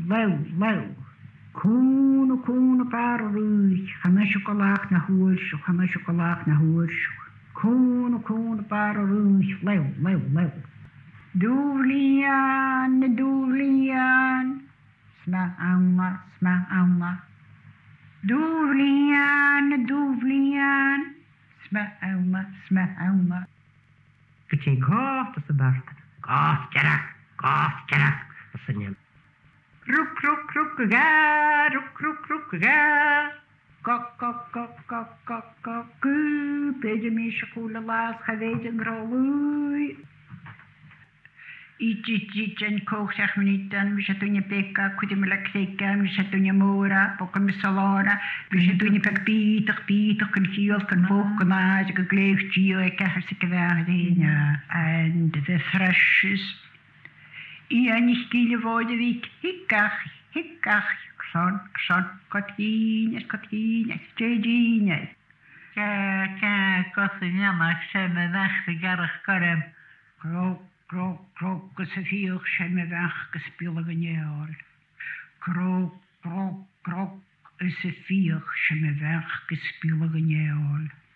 lew. Cún bar rúich, chana siocolaach na húilseach, chana siocolaach na húilseach. Cún bar rúich, lew. Dúblian, sma auma. Dúblian, sma auma. Gyda cof dros y barc. Cof, gerach, y syniad. Rwc ga. Coc. Beidir mi eisiau cwl y las chafeid yn grolwy. I'n coch munutan, mi eisiau dwi'n bega, cwydym y lactega, mi eisiau dwi'n môra, boc yn misalona, mi eisiau dwi'n peg bydach yn hiol, yn fwc yn as, ac yn gleif gio e gahar sy'n gyfad hynna. And the thrushes. I'n eich gil y fod y fi, hicach, cson, cotgines, jedines. Gos yn iamach sem y ddech y garach gorem. Grog, gys y fiwch sem y fach gys bil y fyniol. Grog, ys y fiwch sem y fach gys bil y fyniol.